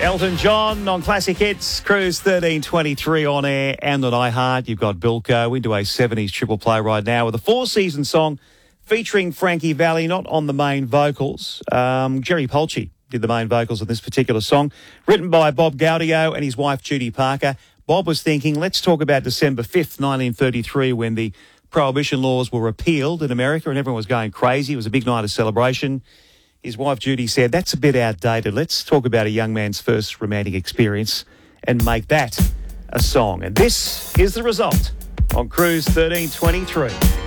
Elton John on Classic Hits, Cruise 1323 on air and on iHeart. You've got Bilko into a 70s triple play right now with a four-season song featuring Frankie Valli, not on the main vocals. Jerry Polchi did the main vocals on this particular song, written by Bob Gaudio and his wife Judy Parker. Bob was thinking, let's talk about December 5th, 1933, when the prohibition laws were repealed in America and everyone was going crazy. It was a big night of celebration. His wife Judy said, that's a bit outdated. Let's talk about a young man's first romantic experience and make that a song. And this is the result on Cruise 1323.